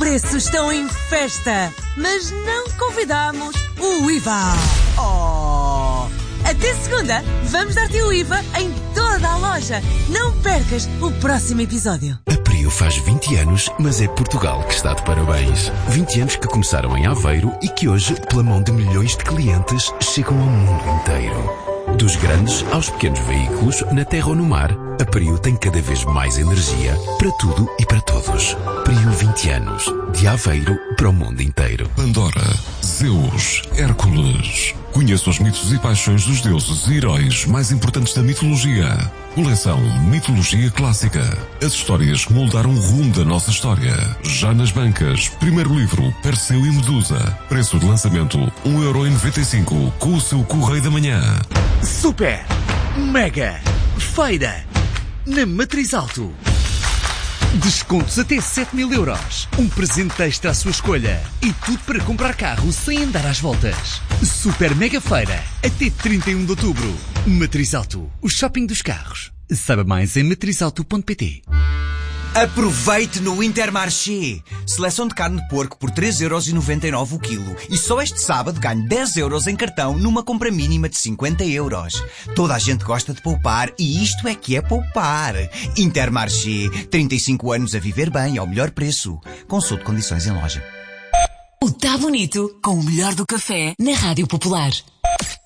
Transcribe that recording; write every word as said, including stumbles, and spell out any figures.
preços estão em festa, mas não convidamos o I V A. Oh! Até segunda, vamos dar-te o I V A em toda a loja. Não percas o próximo episódio. A Prio faz vinte anos, mas é Portugal que está de parabéns. vinte anos que começaram em Aveiro e que hoje, pela mão de milhões de clientes, chegam ao mundo inteiro. Dos grandes aos pequenos veículos, na terra ou no mar, a Prio tem cada vez mais energia para tudo e para todos. Prio vinte anos, de Aveiro para o mundo inteiro. Pandora, Zeus, Hércules. Conheça os mitos e paixões dos deuses e heróis mais importantes da mitologia. Coleção Mitologia Clássica. As histórias que moldaram o rumo da nossa história. Já nas bancas. Primeiro livro, Perseu e Medusa. Preço de lançamento, um euro e noventa e cinco, com o seu Correio da Manhã. Super, mega, feira, na Matriz Alto. Descontos até sete mil euros. Um presente extra à sua escolha. E tudo para comprar carro sem andar às voltas. Super mega feira. Até trinta e um de outubro. Matriz Alto. O shopping dos carros. Saiba mais em matriz alto ponto pt. Aproveite no Intermarché. Seleção de carne de porco por três euros e noventa e nove o quilo. E só este sábado ganho dez euros em cartão numa compra mínima de cinquenta euros. Toda a gente gosta de poupar e isto é que é poupar. Intermarché. trinta e cinco anos a viver bem ao melhor preço. Consulte condições em loja. O Tá Bonito com o melhor do café na Rádio Popular.